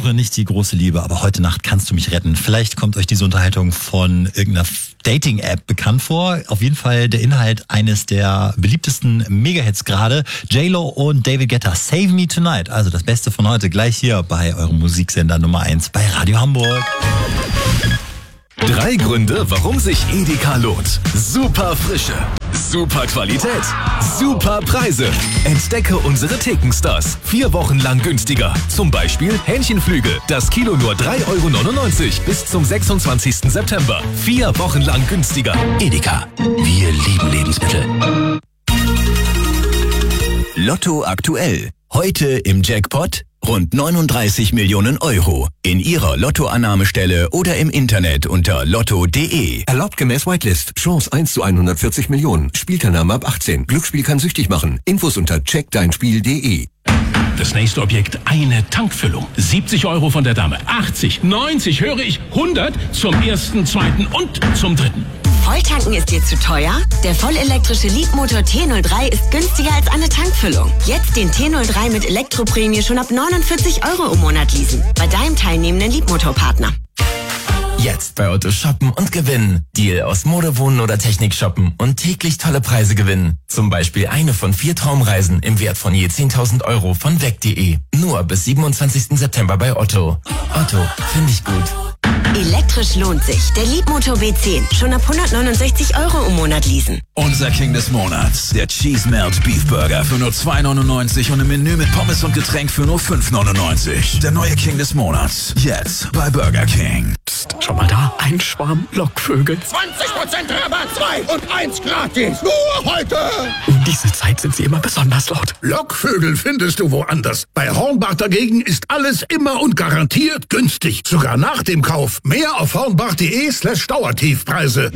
Suche nicht die große Liebe, aber heute Nacht kannst du mich retten. Vielleicht kommt euch diese Unterhaltung von irgendeiner Dating-App bekannt vor. Auf jeden Fall der Inhalt eines der beliebtesten Mega-Hits gerade. J-Lo und David Guetta, Save Me Tonight. Also das Beste von heute gleich hier bei eurem Musiksender Nummer 1 bei Radio Hamburg. 3 Gründe, warum sich Edeka lohnt. Super Frische, super Qualität, super Preise. Entdecke unsere Thekenstars. 4 Wochen lang günstiger. Zum Beispiel Hähnchenflügel. Das Kilo nur 3,99 € bis zum 26. September. 4 Wochen lang günstiger. Edeka. Wir lieben Lebensmittel. Lotto aktuell. Heute im Jackpot rund 39 Millionen € in Ihrer Lottoannahmestelle oder im Internet unter lotto.de. Erlaubt gemäß Whitelist. Chance 1 zu 140 Millionen. Spielteilnahme ab 18. Glücksspiel kann süchtig machen. Infos unter checkdeinspiel.de. Das nächste Objekt, eine Tankfüllung. 70 € von der Dame. 80, 90, höre ich, 100 zum ersten, zweiten und zum dritten. Volltanken ist dir zu teuer? Der vollelektrische Leapmotor T03 ist günstiger als eine Tankfüllung. Jetzt den T03 mit Elektroprämie schon ab 49 € im Monat leasen. Bei deinem teilnehmenden Leapmotor-Partner. Jetzt bei Otto shoppen und gewinnen. Deal aus Mode, Wohnen oder Technik shoppen und täglich tolle Preise gewinnen. Zum Beispiel eine von 4 Traumreisen im Wert von je 10.000 € von weg.de. Nur bis 27. September bei Otto. Otto, finde ich gut. Elektrisch lohnt sich. Der Leapmotor B10. Schon ab 169 € im Monat leasen. Unser King des Monats. Der Cheese Melt Beef Burger für nur 2,99 € und ein Menü mit Pommes und Getränk für nur 5,99 €. Der neue King des Monats. Jetzt bei Burger King. Psst, schau mal da. Ein Schwarm Lockvögel. 20% Rabatt, 2 und 1 gratis. Nur heute. Um diese Zeit sind sie immer besonders laut. Lockvögel findest du woanders. Bei Hornbach dagegen ist alles immer und garantiert günstig. Sogar nach dem Kauf. Mehr auf hornbach.de/Dauertiefpreise.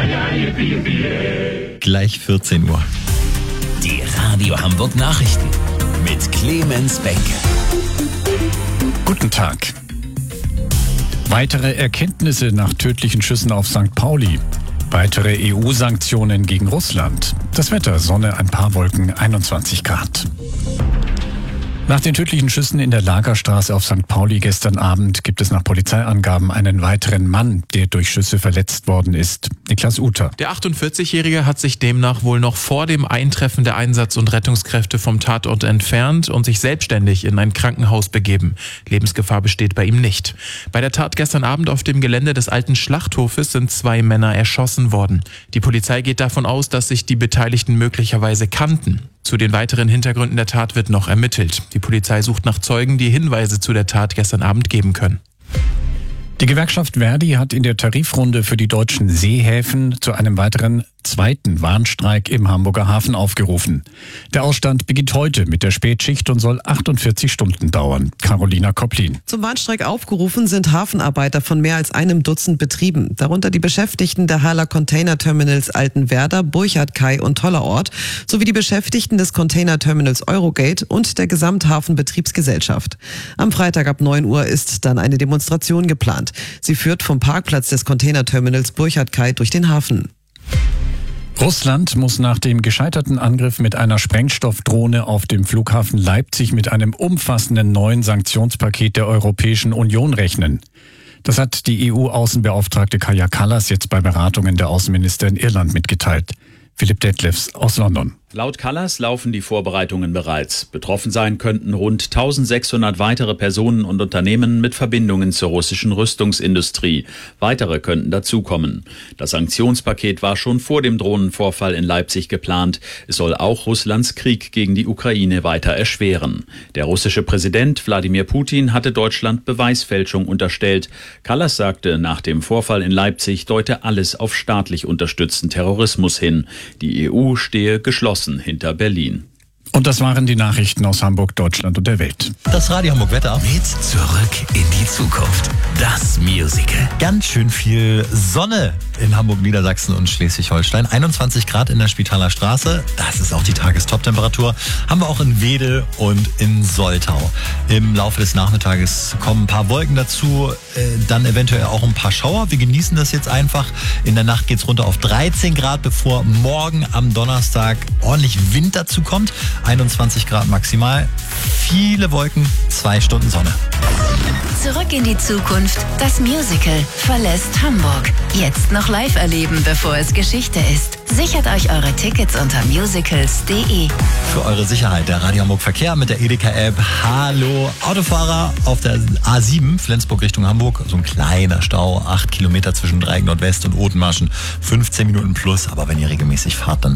Gleich 14 Uhr. Die Radio Hamburg Nachrichten mit Clemens Beck. Guten Tag. Weitere Erkenntnisse nach tödlichen Schüssen auf St. Pauli. Weitere EU-Sanktionen gegen Russland. Das Wetter, Sonne, ein paar Wolken, 21 Grad. Nach den tödlichen Schüssen in der Lagerstraße auf St. Pauli gestern Abend gibt es nach Polizeiangaben einen weiteren Mann, der durch Schüsse verletzt worden ist. Niklas Uter. Der 48-Jährige hat sich demnach wohl noch vor dem Eintreffen der Einsatz- und Rettungskräfte vom Tatort entfernt und sich selbstständig in ein Krankenhaus begeben. Lebensgefahr besteht bei ihm nicht. Bei der Tat gestern Abend auf dem Gelände des alten Schlachthofes sind 2 Männer erschossen worden. Die Polizei geht davon aus, dass sich die Beteiligten möglicherweise kannten. Zu den weiteren Hintergründen der Tat wird noch ermittelt. Die Polizei sucht nach Zeugen, die Hinweise zu der Tat gestern Abend geben können. Die Gewerkschaft Verdi hat in der Tarifrunde für die deutschen Seehäfen zu einem weiteren zweiten Warnstreik im Hamburger Hafen aufgerufen. Der Ausstand beginnt heute mit der Spätschicht und soll 48 Stunden dauern. Carolina Kopplin. Zum Warnstreik aufgerufen sind Hafenarbeiter von mehr als einem Dutzend Betrieben, darunter die Beschäftigten der Haller Container Terminals Altenwerder, Burchard Kai und Tollerort, sowie die Beschäftigten des Container Terminals Eurogate und der Gesamthafenbetriebsgesellschaft. Am Freitag ab 9 Uhr ist dann eine Demonstration geplant. Sie führt vom Parkplatz des Container Terminals Burchard Kai durch den Hafen. Russland muss nach dem gescheiterten Angriff mit einer Sprengstoffdrohne auf dem Flughafen Leipzig mit einem umfassenden neuen Sanktionspaket der Europäischen Union rechnen. Das hat die EU-Außenbeauftragte Kaja Kallas jetzt bei Beratungen der Außenminister in Irland mitgeteilt. Philipp Detlefs aus London. Laut Kallas laufen die Vorbereitungen bereits. Betroffen sein könnten rund 1600 weitere Personen und Unternehmen mit Verbindungen zur russischen Rüstungsindustrie. Weitere könnten dazukommen. Das Sanktionspaket war schon vor dem Drohnenvorfall in Leipzig geplant. Es soll auch Russlands Krieg gegen die Ukraine weiter erschweren. Der russische Präsident Wladimir Putin hatte Deutschland Beweisfälschung unterstellt. Kallas sagte, nach dem Vorfall in Leipzig deute alles auf staatlich unterstützten Terrorismus hin. Die EU stehe geschlossen hinter Berlin. Und das waren die Nachrichten aus Hamburg, Deutschland und der Welt. Das Radio Hamburg Wetter. Mit Zurück in die Zukunft. Das Musical. Ganz schön viel Sonne in Hamburg, Niedersachsen und Schleswig-Holstein. 21 Grad in der Spitaler Straße. Das ist auch die Tagestop-Temperatur. Haben wir auch in Wedel und in Soltau. Im Laufe des Nachmittages kommen ein paar Wolken dazu. Dann eventuell auch ein paar Schauer. Wir genießen das jetzt einfach. In der Nacht geht's runter auf 13 Grad, bevor morgen am Donnerstag ordentlich Wind dazu kommt. 21 Grad maximal, viele Wolken, 2 Stunden Sonne. Zurück in die Zukunft. Das Musical verlässt Hamburg. Jetzt noch live erleben, bevor es Geschichte ist. Sichert euch eure Tickets unter musicals.de. Für eure Sicherheit der Radio Hamburg Verkehr mit der Edeka-App. Hallo Autofahrer auf der A7 Flensburg Richtung Hamburg. So ein kleiner Stau, 8 Kilometer zwischen Dreieck Nordwest und Odenmarschen. 15 Minuten plus, aber wenn ihr regelmäßig fahrt, dann